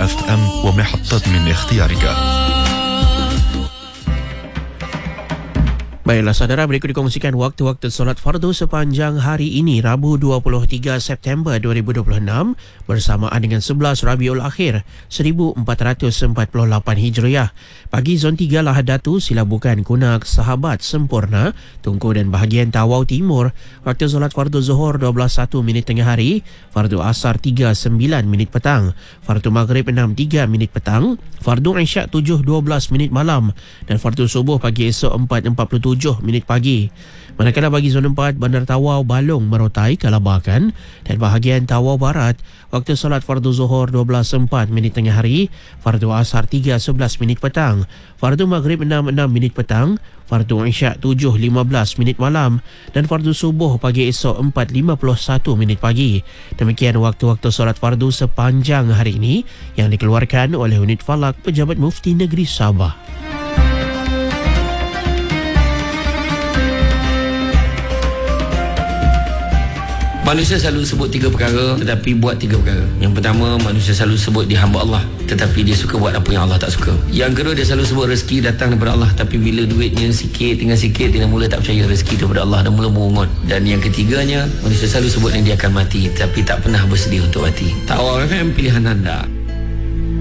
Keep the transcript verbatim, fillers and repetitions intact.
اف ام ومحطة من اختيارك. Baiklah saudara, berikut dikongsikan waktu-waktu solat fardu sepanjang hari ini, Rabu dua puluh tiga September dua ribu dua puluh enam bersamaan dengan sebelas Rabiul Akhir seribu empat ratus empat puluh lapan Hijriah. Pagi zon tiga Lahad Datu, Silabukan, Kunak, Sahabat, Sempurna, Tungku dan bahagian Tawau Timur. Waktu solat fardu Zuhur dua belas satu minit tengah hari, fardu Asar tiga sembilan minit petang, fardu Maghrib enam tiga minit petang, fardu Isyak tujuh dua belas minit malam dan fardu Subuh pagi esok empat empat puluh tujuh minit pagi. Manakala bagi zon empat, Bandar Tawau, Balong, Merotai, Kalabakan dan bahagian Tawau Barat, waktu solat fardu Zuhur dua belas empat minit tengah hari, fardu Asar tiga sebelas minit petang, fardu Maghrib enam enam minit petang, fardu Isyak tujuh lima belas minit malam dan fardu Subuh pagi esok empat lima puluh satu minit pagi. Demikian waktu-waktu solat fardu sepanjang hari ini yang dikeluarkan oleh Unit Falak Pejabat Mufti Negeri Sabah. Manusia selalu sebut tiga perkara tetapi buat tiga perkara. Yang pertama, manusia selalu sebut dia hamba Allah tetapi dia suka buat apa yang Allah tak suka. Yang kedua, dia selalu sebut rezeki datang daripada Allah tapi bila duitnya sikit tinggal sikit, dia mula tak percaya rezeki daripada Allah dan mula merungut. Dan yang ketiganya, manusia selalu sebut yang dia akan mati tapi tak pernah bersedia untuk mati. Tawau F M, pilihan anda.